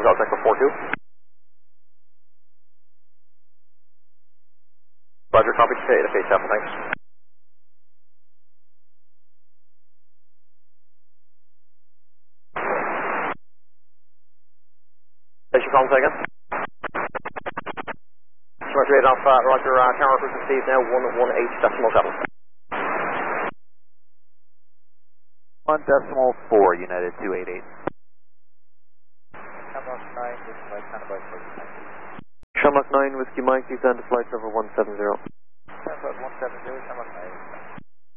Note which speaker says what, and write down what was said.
Speaker 1: I'll check for 4-2. Roger, copy to face Apple, thanks. Station call again. Roger, 8 Alpha, Roger, camera frequency is now 118.7.
Speaker 2: 1.4, United 288.
Speaker 3: Shamrock 9, Whiskey Mike, stand by for
Speaker 2: Shamrock 9, Whiskey Mike, descend to flight level 170.
Speaker 3: Shamrock 170, Shamrock 9.